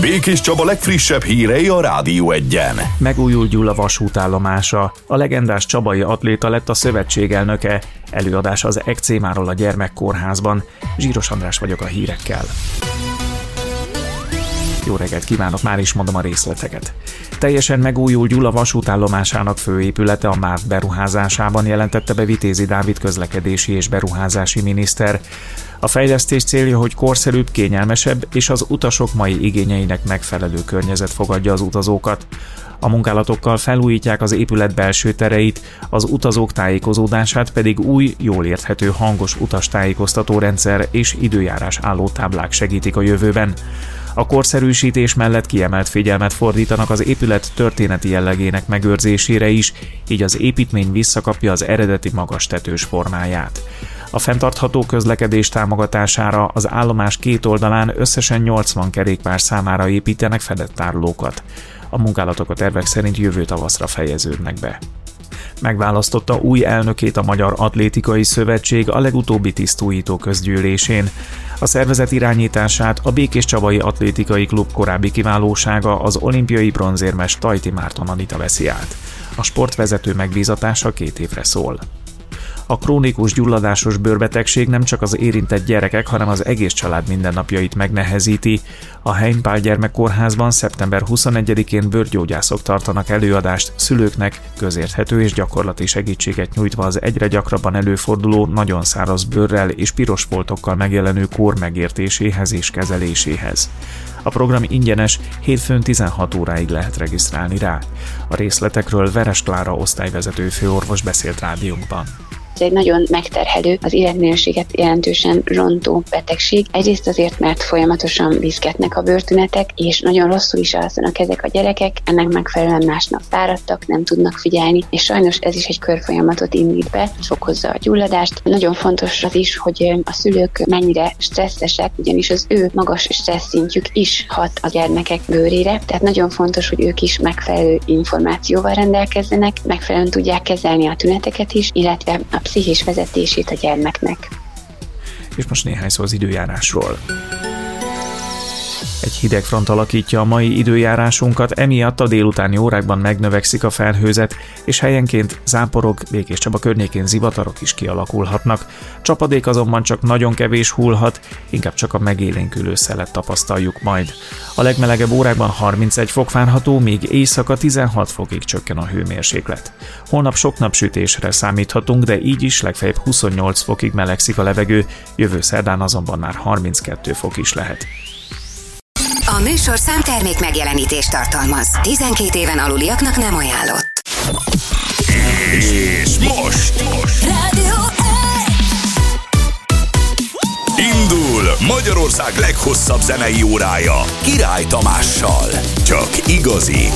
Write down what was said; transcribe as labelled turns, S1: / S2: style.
S1: Békés Csaba legfrissebb hírei a Rádió Egyen.
S2: Megújul Gyula vasútállomása. A legendás csabai atléta lett a szövetség elnöke. Előadás az ekcémáról a gyermekkórházban. Zsíros András vagyok a hírekkel. Jó reggelt kívánok, már is mondom a részleteket. Teljesen megújul Gyula vasútállomásának főépülete a MÁV beruházásában, jelentette be Vitézi Dávid közlekedési és beruházási miniszter. A fejlesztés célja, hogy korszerűbb, kényelmesebb és az utasok mai igényeinek megfelelő környezet fogadja az utazókat. A munkálatokkal felújítják az épület belső tereit, az utazók tájékozódását pedig új, jól érthető hangos utastájékoztató rendszer és időjárás állótáblák segítik a jövőben. A korszerűsítés mellett kiemelt figyelmet fordítanak az épület történeti jellegének megőrzésére is, így az építmény visszakapja az eredeti magas tetős formáját. A fenntartható közlekedés támogatására az állomás két oldalán összesen 80 kerékpár számára építenek fedett tárolókat. A munkálatok a tervek szerint jövő tavaszra fejeződnek be. Megválasztotta új elnökét a Magyar Atlétikai Szövetség a legutóbbi tisztújító közgyűlésén. A szervezet irányítását a Békéscsabai Atlétikai Klub korábbi kiválósága, az olimpiai bronzérmes Tajti Márton Anita veszi át. A sportvezető megbízatása 2 évre szól. A krónikus gyulladásos bőrbetegség nem csak az érintett gyerekek, hanem az egész család mindennapjait megnehezíti. A Hein Pál Gyermekkórházban szeptember 21-én bőrgyógyászok tartanak előadást szülőknek, közérthető és gyakorlati segítséget nyújtva az egyre gyakrabban előforduló nagyon száraz bőrrel és piros foltokkal megjelenő kór megértéséhez és kezeléséhez. A program ingyenes, hétfőn 16 óráig lehet regisztrálni rá. A részletekről Veres Klára osztályvezető főorvos beszélt rádiónkban.
S3: Ez egy nagyon megterhelő, az életminőséget jelentősen rontó betegség. Egyrészt azért, mert folyamatosan viszketnek a bőrtünetek, és nagyon rosszul is alszanak ezek a gyerekek, ennek megfelelően másnap fáradtak, nem tudnak figyelni, és sajnos ez is egy körfolyamatot indít be, fokozza a gyulladást. Nagyon fontos az is, hogy a szülők mennyire stresszesek, ugyanis az ő magas stressz szintjük is hat a gyermekek bőrére, tehát nagyon fontos, hogy ők is megfelelő információval rendelkezzenek, megfelelően tudják kezelni a tüneteket is, illetve a pszichés vezetését a gyermeknek.
S2: És most néhány szó az időjárásról. Egy hideg front alakítja a mai időjárásunkat, emiatt a délutáni órákban megnövekszik a felhőzet, és helyenként záporok, Békés Csaba környékén zivatarok is kialakulhatnak. Csapadék azonban csak nagyon kevés hullhat, inkább csak a megélénkülő szelet tapasztaljuk majd. A legmelegebb órákban 31 fok várható, míg éjszaka 16 fokig csökken a hőmérséklet. Holnap sok napsütésre számíthatunk, de így is legfeljebb 28 fokig melegszik a levegő, jövő szerdán azonban már 32 fok is lehet.
S4: A műsor számtermék megjelenítést tartalmaz. 12 éven aluliaknak nem ajánlott.
S1: És most
S4: Rádió
S1: indul Magyarország leghosszabb zenei órája Király Tamással. Csak igazi